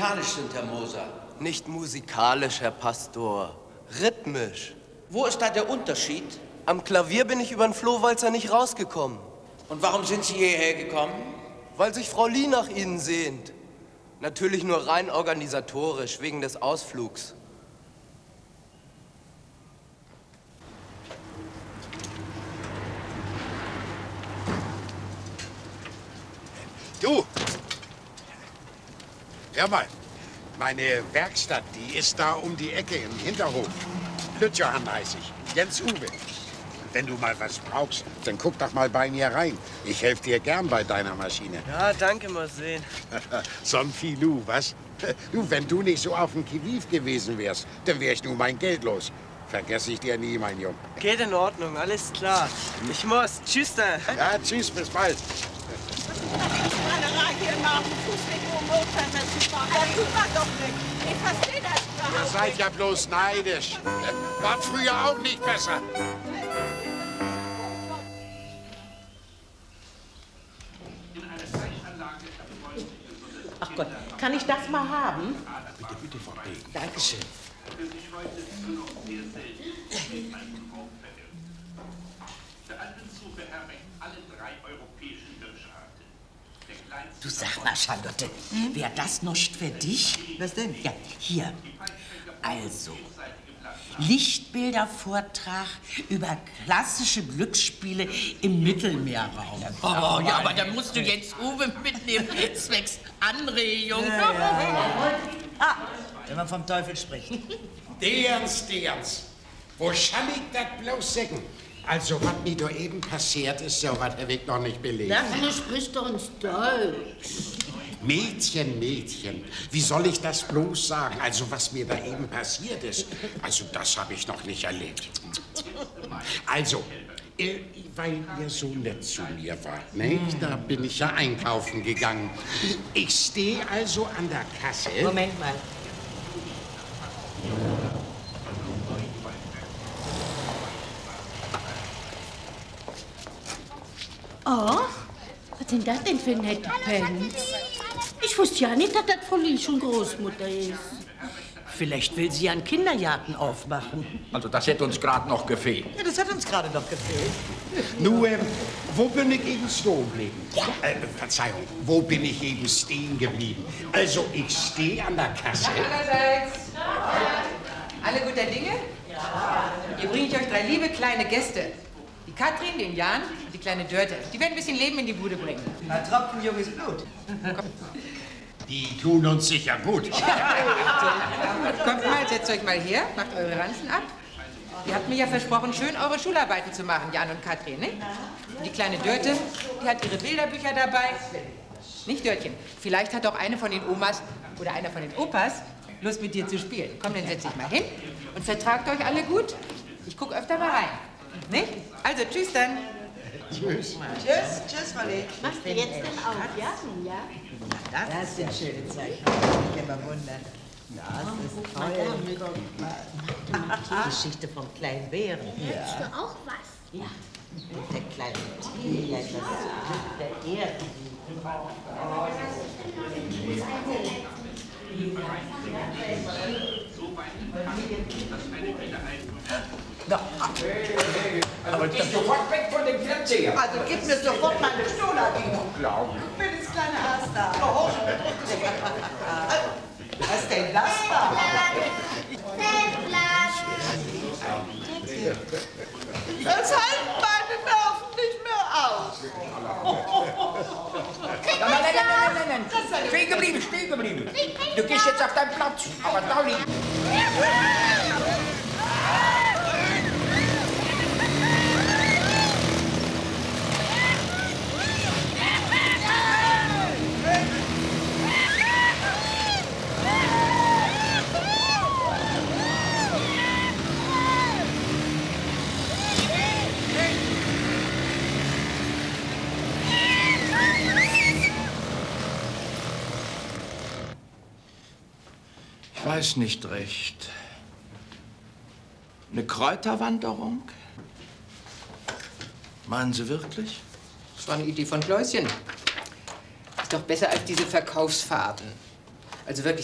musikalisch sind, Herr Moser. Nicht musikalisch, Herr Pastor. Rhythmisch. Wo ist da der Unterschied? Am Klavier bin ich über den Flohwalzer nicht rausgekommen. Und warum sind Sie hierher gekommen? Weil sich Frau Lie nach Ihnen sehnt. Natürlich nur rein organisatorisch, wegen des Ausflugs. Du! Hör mal, meine Werkstatt, die ist da um die Ecke im Hinterhof. Lütjohann heiß ich, Jens Uwe. Wenn du mal was brauchst, dann guck doch mal bei mir rein. Ich helfe dir gern bei deiner Maschine. Ja, danke, mal sehen. Son Filou, was? Du, wenn du nicht so auf dem Kiviv gewesen wärst, dann wär ich nun mein Geld los. Vergesse ich dir nie, mein Junge. Geht in Ordnung, alles klar. Ich muss. Tschüss dann. Ja, tschüss, bis bald. Ihr seid ja bloß neidisch. War früher auch nicht besser. Ach Gott, kann ich das mal haben? Bitte, bitte, Frau Degen. Dankeschön. Du sag mal, Charlotte, wär das noch für dich? Was denn? Ja, hier. Also, Lichtbildervortrag über klassische Glücksspiele im Mittelmeerraum. Oh, ja, aber da musst du jetzt Uwe mitnehmen, zwecks Anregung. Ah, wenn man vom Teufel spricht. Derns. Wo kann ich das bloß sagen? Also, was mir da eben passiert ist, so was habe ich noch nicht belegt. Du sprichst doch ins Deutsch. Mädchen, wie soll ich das bloß sagen? Also, was mir da eben passiert ist, also, das habe ich noch nicht erlebt. Also, weil ihr so nett zu mir wart, ne? Da bin ich ja einkaufen gegangen. Ich stehe also an der Kasse. Moment mal. Oh, was sind das denn für nette Pens? Ich wusste ja nicht, dass das von Lie schon Großmutter ist. Vielleicht will sie ja einen Kindergarten aufmachen. Also das hätte uns gerade noch gefehlt. Ja, das hat uns gerade noch gefehlt. Nur, wo bin ich eben stehen geblieben? Ja. Verzeihung, wo bin ich eben stehen geblieben? Also, ich stehe an der Kasse. Allerseits. Alle guter Dinge? Ja. Hier bringe ich euch 3 liebe kleine Gäste. Die Katrin, den Jan und die kleine Dörte. Die werden ein bisschen Leben in die Bude bringen. Ein Tropfen junges Blut. Die tun uns sicher gut. Kommt mal, setzt euch mal her, macht eure Ranzen ab. Ihr habt mir ja versprochen, schön eure Schularbeiten zu machen, Jan und Katrin, nicht? Und die kleine Dörte, die hat ihre Bilderbücher dabei. Nicht, Dörtchen? Vielleicht hat auch eine von den Omas oder einer von den Opas Lust, mit dir zu spielen. Komm, dann setz dich mal hin und vertragt euch alle gut. Ich guck öfter mal rein. Nicht? Also, tschüss dann. Tschüss. Tschüss, Molly. Machst du jetzt denn auf, ja? Ja. Das sind schöne Zeichen. Ich immer wundern. Das ist toll. Die Geschichte vom kleinen Bären. Willst du auch was? Ja. Der kleine Tiger, das Glück der Erde. Na, aber geh sofort weg von dem Fernseher. Also gib mir sofort meine Stuhladino. Glauben. Mit ins kleine Aas da. Oh. Was ist denn das da? Das halten meine Nerven nicht mehr aus. Nein. Stehen geblieben. Du gehst jetzt auf deinen Platz. Aber da liegen. Ich weiß nicht recht. Eine Kräuterwanderung? Meinen Sie wirklich? Das war eine Idee von Kläuschen. Ist doch besser als diese Verkaufsfahrten. Also wirklich.